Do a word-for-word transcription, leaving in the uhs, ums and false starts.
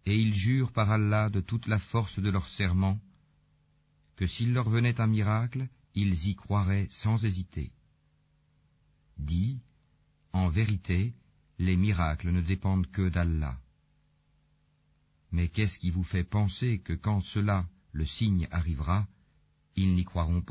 Et ils jurent par Allah de toute la force de leur serment que s'il leur venait un miracle, ils y croiraient sans hésiter. Dis, en vérité, les miracles ne dépendent que d'Allah. Mais qu'est-ce qui vous fait penser que quand cela, le signe, arrivera, ils n'y croiront pas ?